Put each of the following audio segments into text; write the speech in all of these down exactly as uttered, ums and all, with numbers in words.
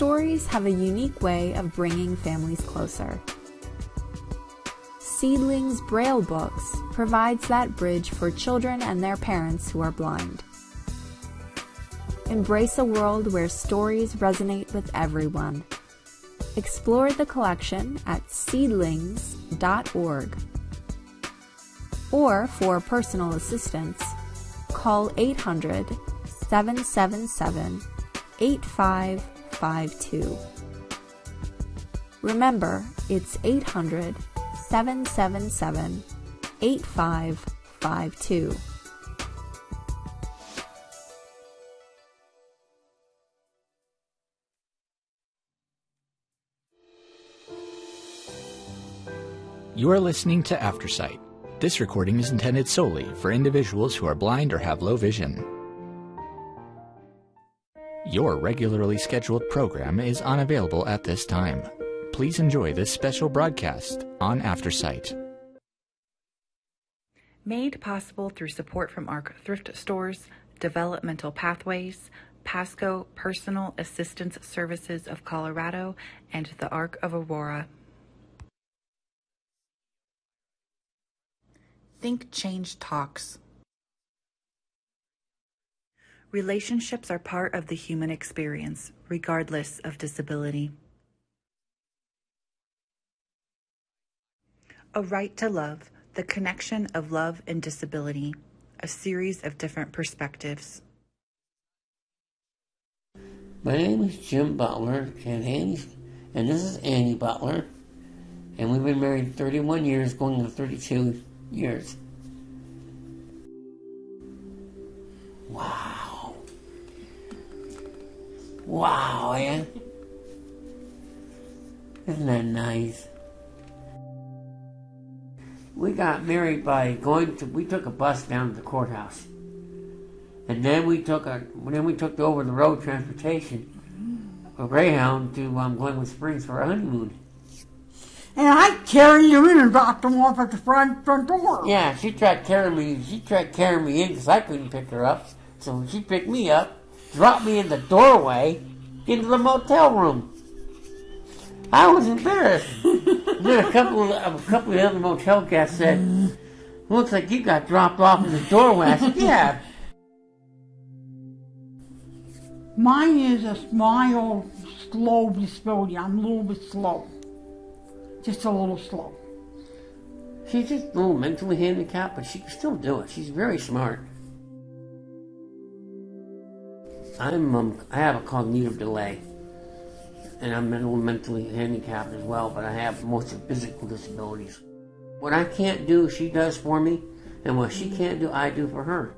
stories have a unique way of bringing families closer. Seedlings Braille Books provides that bridge for children and their parents who are blind. Embrace a world where stories resonate with everyone. Explore the collection at seedlings dot org. Or for personal assistance, call eight hundred, seven seven seven, eight five five two. Remember, it's eight hundred, seven seven seven, eight five five two. You are listening to Aftersight. This recording is intended solely for individuals who are blind or have low vision. Your regularly scheduled program is unavailable at this time. Please enjoy this special broadcast on Aftersight. Made possible through support from ARC Thrift Stores, Developmental Pathways, Pasco Personal Assistance Services of Colorado, and the ARC of Aurora. Think Change Talks. Relationships are part of the human experience, regardless of disability. A Right to Love, the connection of love and disability, a series of different perspectives. My name is Jim Butler, and Annie's, and this is Annie Butler, and we've been married thirty-one years, going to thirty-two years. Wow. Wow, Ann. Isn't that nice? We got married by going to, we took a bus down to the courthouse. And then we took a, then we took the over the road transportation, a Greyhound, to um, Glenwood Springs for a honeymoon. And I carried you in and dropped them off at the front front door. Yeah, she tried carrying me. She tried carrying me in because I couldn't pick her up. So she picked me up, dropped me in the doorway into the motel room. I was embarrassed. Then a couple of a couple of other motel guests said, "Looks like you got dropped off in the doorway." I said, "Yeah." Mine is a mild, slow disability. I'm a little bit slow. Just a little slow. She's just a little mentally handicapped, but she can still do it. She's very smart. I'm um, I have a cognitive delay, and I'm a little mentally handicapped as well, but I have most of physical disabilities. What I can't do, she does for me, and what she can't do, I do for her.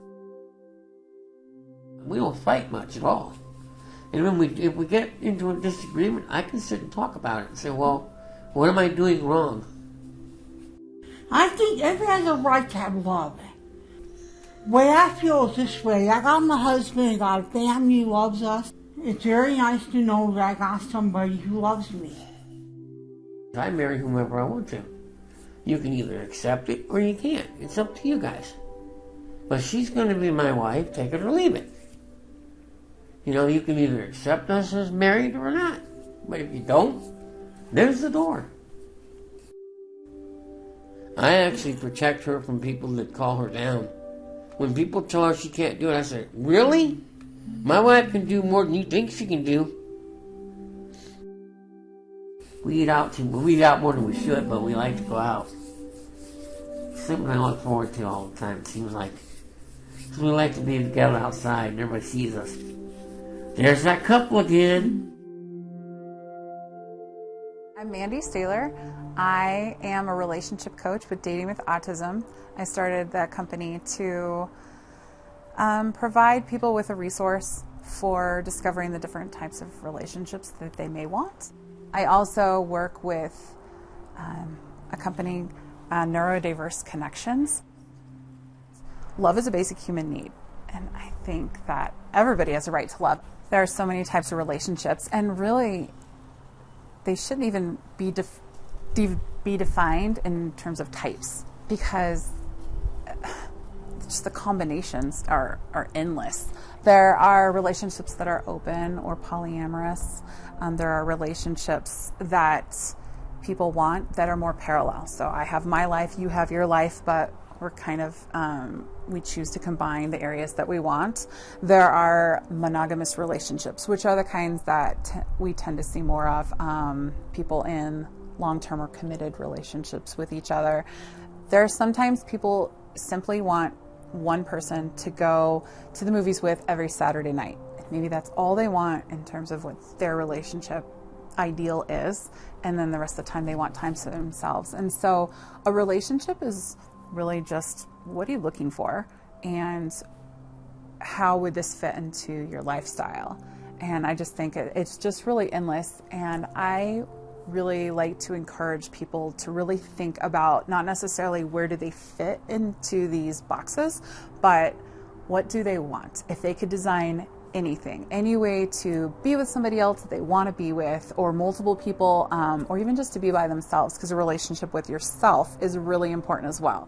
We don't fight much at all. And when we, if we get into a disagreement, I can sit and talk about it and say, well, what am I doing wrong? I think everyone has a right to have love. The way I feel is this way. I got my husband, I got a family who loves us. It's very nice to know that I got somebody who loves me. I marry whomever I want to. You can either accept it or you can't. It's up to you guys. But she's going to be my wife, take it or leave it. You know, you can either accept us as married or not. But if you don't, there's the door. I actually protect her from people that call her down. When people tell her she can't do it, I say, really? My wife can do more than you think she can do. We eat out too, we eat out more than we should, but we like to go out. Something I look forward to all the time, it seems like. We like to be together outside and everybody sees us. There's that couple again. I'm Mandy Staler. I am a relationship coach with Dating with Autism. I started that company to um, provide people with a resource for discovering the different types of relationships that they may want. I also work with um, a company, uh, Neurodiverse Connections. Love is a basic human need, and I think that everybody has a right to love. There are so many types of relationships, and really, they shouldn't even be def- de- be defined in terms of types, because just the combinations are, are endless. There are relationships that are open or polyamorous. Um, there are relationships that people want that are more parallel. So I have my life, you have your life, but we're kind of, um, we choose to combine the areas that we want. There are monogamous relationships, which are the kinds that t- we tend to see more of, um, people in long-term or committed relationships with each other. There are sometimes people simply want one person to go to the movies with every Saturday night. Maybe that's all they want in terms of what their relationship ideal is, and then the rest of the time they want time to themselves. And so a relationship is really just, what are you looking for, and how would this fit into your lifestyle? And I just think it, it's just really endless. And I really like to encourage people to really think about not necessarily where do they fit into these boxes, but what do they want? If they could design anything, any way to be with somebody else that they want to be with, or multiple people, um, or even just to be by themselves, because a relationship with yourself is really important as well.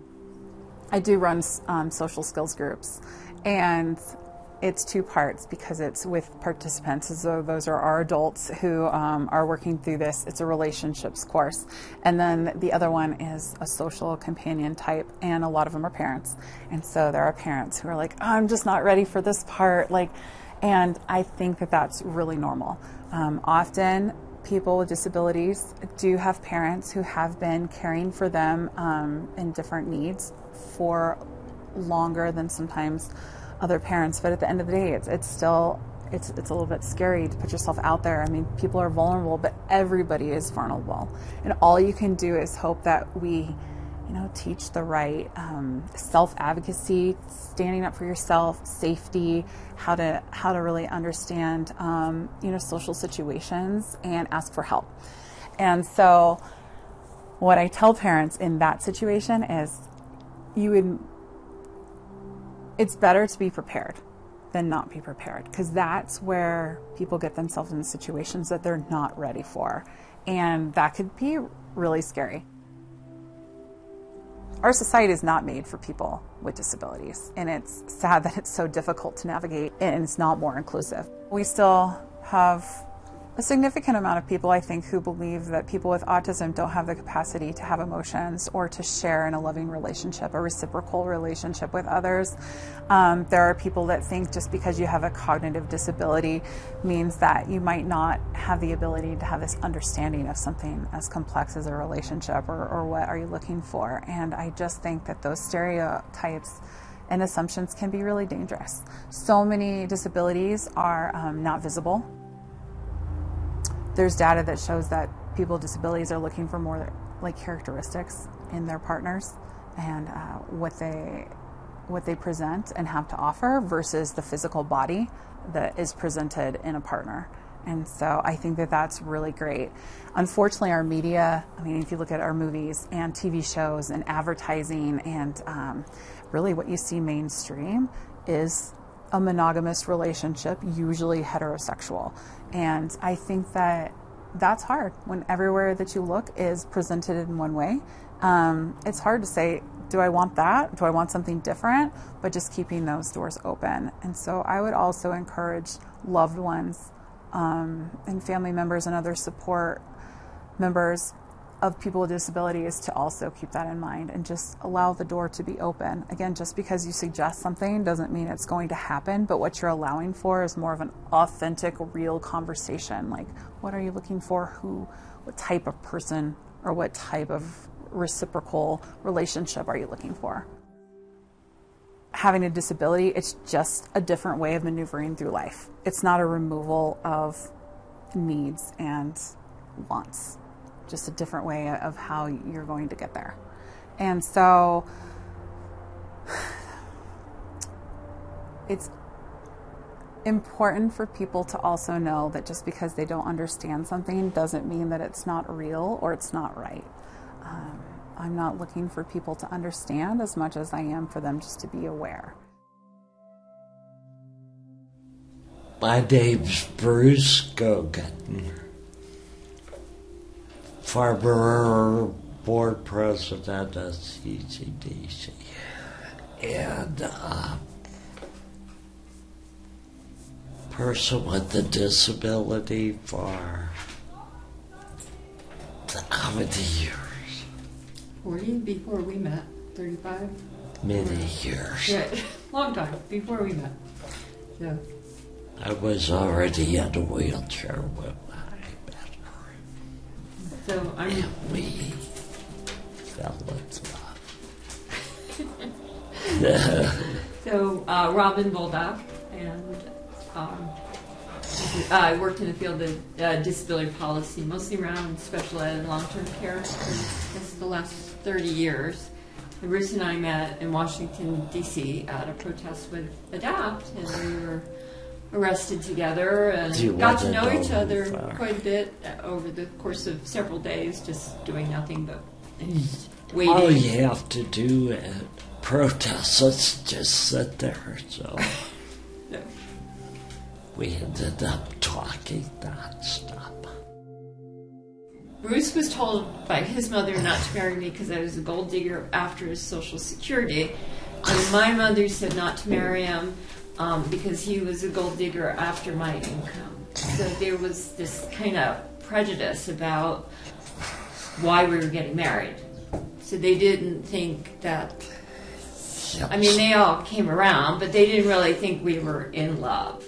I do run um, social skills groups, and it's two parts because it's with participants. So those are our adults who um, are working through this. It's a relationships course. And then the other one is a social companion type, and a lot of them are parents. And so there are parents who are like, oh, I'm just not ready for this part. Like, and I think that that's really normal. Um, often people with disabilities do have parents who have been caring for them um, in different needs for longer than sometimes other parents, but at the end of the day, it's it's still it's it's a little bit scary to put yourself out there. I mean, people are vulnerable, but everybody is vulnerable, and all you can do is hope that we, you know, teach the right um, self-advocacy, standing up for yourself, safety, how to how to really understand, um, you know, social situations and ask for help. And so, what I tell parents in that situation is, you would. It's better to be prepared than not be prepared, because that's where people get themselves in situations that they're not ready for. And that could be really scary. Our society is not made for people with disabilities, and it's sad that it's so difficult to navigate and it's not more inclusive. We still have a significant amount of people, I think, who believe that people with autism don't have the capacity to have emotions or to share in a loving relationship, a reciprocal relationship with others. Um, there are people that think just because you have a cognitive disability means that you might not have the ability to have this understanding of something as complex as a relationship, or, or what are you looking for. And I just think that those stereotypes and assumptions can be really dangerous. So many disabilities are um, not visible. There's data that shows that people with disabilities are looking for more like characteristics in their partners, and uh, what they what they present and have to offer versus the physical body that is presented in a partner. And so I think that that's really great. Unfortunately, our media, I mean, if you look at our movies and T V shows and advertising, and um, really what you see mainstream is a monogamous relationship, usually heterosexual. And I think that that's hard when everywhere that you look is presented in one way. Um, it's hard to say, do I want that? Do I want something different? But just keeping those doors open. And so I would also encourage loved ones um, and family members and other support members of people with disabilities to also keep that in mind and just allow the door to be open. Again, just because you suggest something doesn't mean it's going to happen, but what you're allowing for is more of an authentic, real conversation. Like, what are you looking for? Who, what type of person, or what type of reciprocal relationship are you looking for? Having a disability, it's just a different way of maneuvering through life. It's not a removal of needs and wants. Just a different way of how you're going to get there. And so it's important for people to also know that just because they don't understand something doesn't mean that it's not real or it's not right. Um, I'm not looking for people to understand as much as I am for them just to be aware. My name's Bruce Gogan, former board president at C C D C. And uh, person with a disability for how many years? forty before we met. thirty-five? Many years. Yeah, long time before we met. So. I was already in a wheelchair when I met her. So I'm. And we fell in love. So uh, Robin Boldock, and um, I worked in the field of uh, disability policy, mostly around special ed and long-term care. For this is the last thirty years. And Bruce and I met in Washington, D C at a protest with ADAPT, and we were arrested together and got to know each other quite a bit over the course of several days, just doing nothing but waiting. All you have to do at protests is just sit there, so no. We ended up talking nonstop. Bruce was told by his mother not to marry me because I was a gold digger after his Social Security, and my mother said not to marry him um, because he was a gold digger after my income. So there was this kind of prejudice about why we were getting married. So they didn't think that, I mean, they all came around, but they didn't really think we were in love.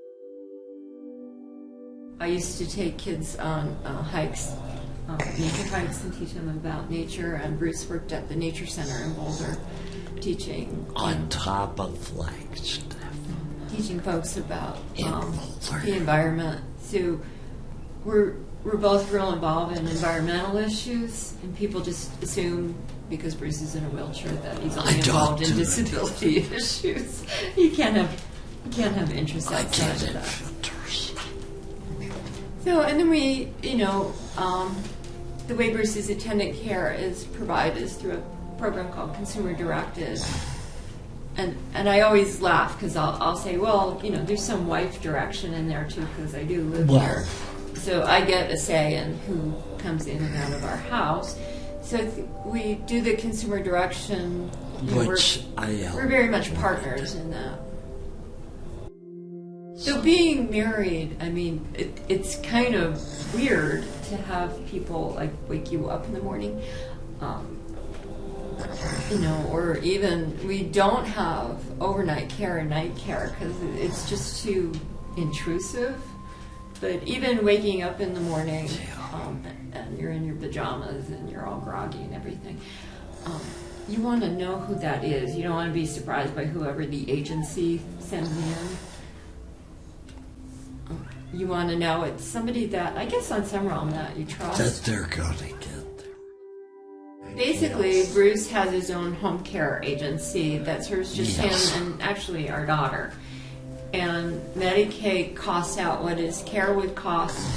I used to take kids on uh, hikes, um, nature hikes, and teach them about nature, and Bruce worked at the Nature Center in Boulder, teaching on top of Flagstaff, teaching folks about um, the environment. So we're we're both real involved in environmental issues, and people just assume because Bruce is in a wheelchair that he's only involved in disability it. issues. You can't have you can't have interests outside of that. So, and then we, you know, um, the way Bruce's attendant care is provided is through a program called Consumer Directed. And and I always laugh because I'll, I'll say, well, you know, there's some wife direction in there too because I do live wow. here. So I get a say in who comes in and out of our house. So th- we do the consumer direction. You know, Which we're, I help. We're very much partners in that. So being married, I mean, it, it's kind of weird to have people like wake you up in the morning, um, you know, or even we don't have overnight care and night care because it's just too intrusive. But even waking up in the morning um, and you're in your pajamas and you're all groggy and everything, um, you want to know who that is. You don't want to be surprised by whoever the agency sends in. You want to know it's somebody that, I guess on some realm that you trust. That they're going to get there. Basically, yes. Bruce has his own home care agency that serves just yes. him and actually our daughter. And Medicaid costs out what his care would cost,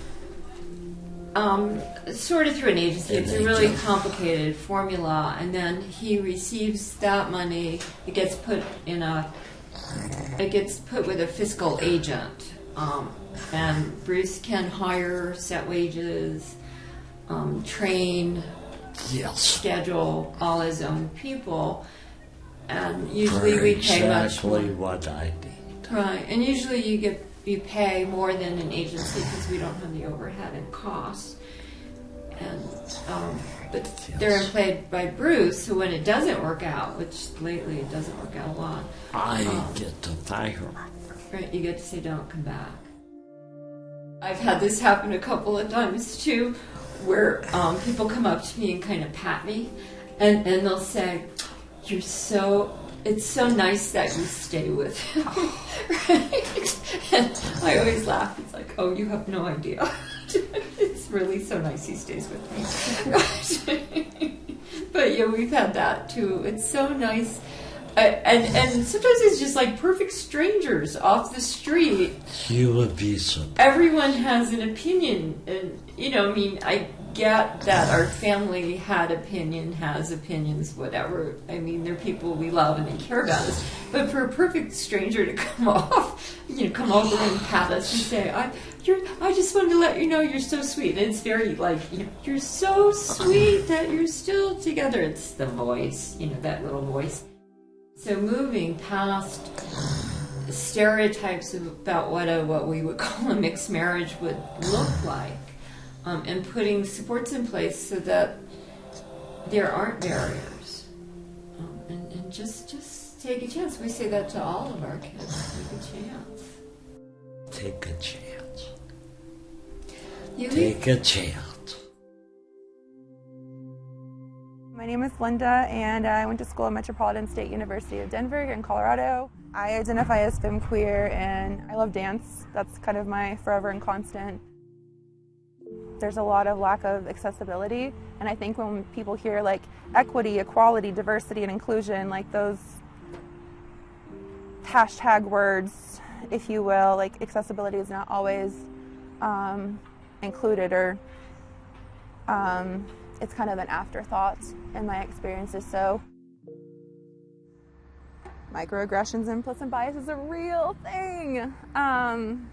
um, sort of through an agency. It's a really complicated formula. And then he receives that money. It gets put in a, it gets put with a fiscal agent. Um, and Bruce can hire, set wages, um, train, yes. schedule all his own people, and usually For we pay much more. Exactly what I need. Right, and usually you get you pay more than an agency because we don't have the overhead and costs. And um, but yes. they're employed by Bruce, so when it doesn't work out, which lately it doesn't work out a lot, I um, get to fire. right, you get to say don't come back. I've had this happen a couple of times too, where um, people come up to me and kind of pat me, and, and they'll say, "You're so, it's so nice that you stay with him." Right? And I always laugh. It's like, "Oh, you have no idea. It's really so nice he stays with me." But yeah, we've had that too. It's so nice. Uh, and and sometimes it's just like perfect strangers off the street. You would be surprised. Everyone has an opinion, and you know, I mean, I get that our family had opinion, has opinions, whatever. I mean, they're people we love and they care about us. But for a perfect stranger to come off, you know, come over and pat us and say, "I, you're, I just wanted to let you know you're so sweet." And it's very like, you know, "You're so sweet that you're still together." It's the voice, you know, that little voice. So moving past stereotypes about what a what we would call a mixed marriage would look like, um, and putting supports in place so that there aren't barriers, um, and, and just just take a chance. We say that to all of our kids. Take a chance. Take a chance. You Take a chance. My name is Linda, and I went to school at Metropolitan State University of Denver in Colorado. I identify as femqueer, and I love dance. That's kind of my forever and constant. There's a lot of lack of accessibility, and I think when people hear like equity, equality, diversity, and inclusion, like those hashtag words, if you will, like accessibility is not always um, included, or um, it's kind of an afterthought in my experiences. So microaggressions, implicit bias is a real thing. Um,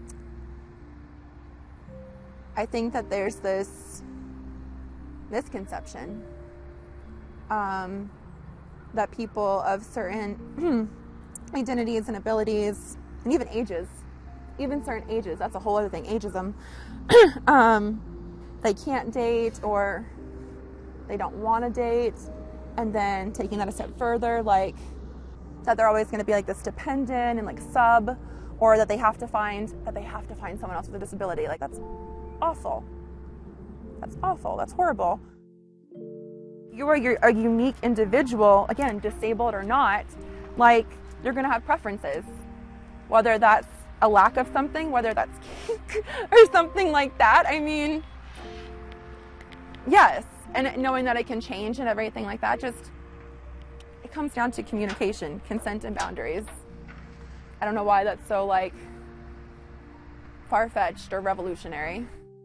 I think that there's this misconception um, that people of certain identities and abilities, and even ages, even certain ages, that's a whole other thing, ageism, um, they can't date, or they don't want to date, and then taking that a step further, like that they're always going to be like this dependent and like sub, or that they have to find that they have to find someone else with a disability. Like that's awful. That's awful. That's horrible. You are you're a unique individual, again, disabled or not. Like you're going to have preferences, whether that's a lack of something, whether that's kink or something like that. I mean, yes, and knowing that it can change and everything like that, just it comes down to communication, consent, and boundaries. I don't know why that's so like far-fetched or revolutionary.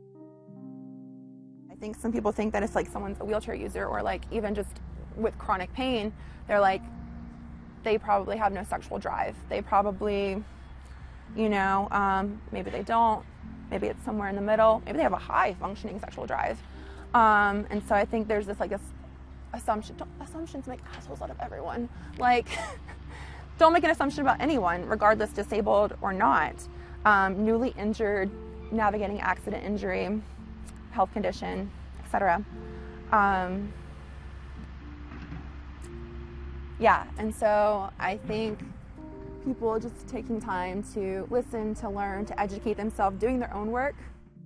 I think some people think that it's like someone's a wheelchair user, or like even just with chronic pain, they're like, they probably have no sexual drive. They probably, you know, um, maybe they don't. Maybe it's somewhere in the middle. Maybe they have a high functioning sexual drive. Um, and so I think there's this like this assumption. Don't, assumptions make assholes out of everyone. Like, don't make an assumption about anyone, regardless disabled or not. Um, newly injured, navigating accident, injury, health condition, et cetera. Um, yeah, and so I think people just taking time to listen, to learn, to educate themselves, doing their own work.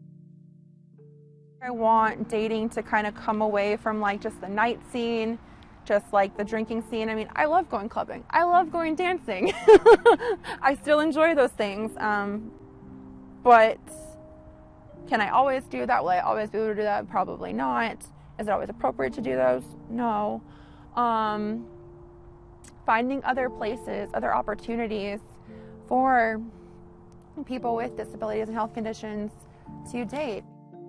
I want dating to kind of come away from like just the night scene, just like the drinking scene. I mean, I love going clubbing. I love going dancing. I still enjoy those things. Um, but can I always do that? Will I always be able to do that? Probably not. Is it always appropriate to do those? No. Um, finding other places, other opportunities for people with disabilities and health conditions to date.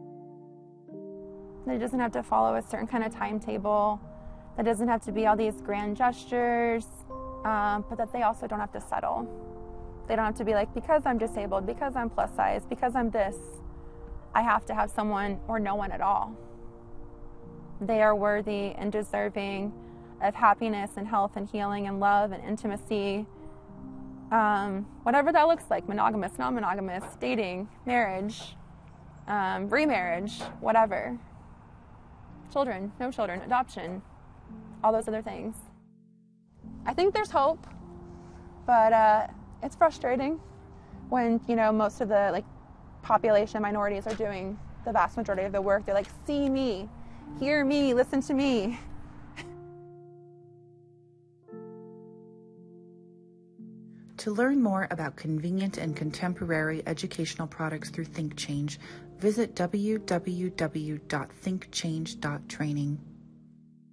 It doesn't have to follow a certain kind of timetable. That doesn't have to be all these grand gestures, um, but that they also don't have to settle. They don't have to be like, because I'm disabled, because I'm plus size, because I'm this, I have to have someone or no one at all. They are worthy and deserving of happiness and health and healing and love and intimacy, um, whatever that looks like, monogamous, non-monogamous, dating, marriage, um, remarriage, whatever. Children, no children, adoption, all those other things. I think there's hope, but uh, it's frustrating when, you know, most of the like population minorities are doing the vast majority of the work. They're like, see me, hear me, listen to me. To learn more about convenient and contemporary educational products through ThinkChange, visit w w w dot think change dot training.